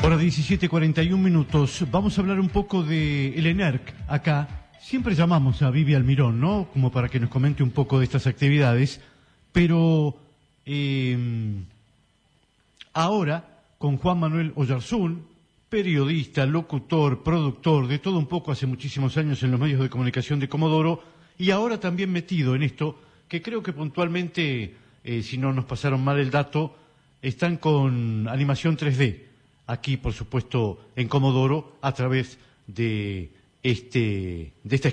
Hora 17:41. Vamos a hablar un poco de el ENERC acá. Siempre llamamos a Vivi Almirón, ¿no? Como para que nos comente un poco de estas actividades. Pero ahora, con Juan Manuel Oyarzún, periodista, locutor, productor, de todo un poco hace muchísimos años en los medios de comunicación de Comodoro, y ahora también metido en esto, que creo que puntualmente, si no nos pasaron mal el dato, están con animación 3D. Aquí, por supuesto, en Comodoro, a través de esta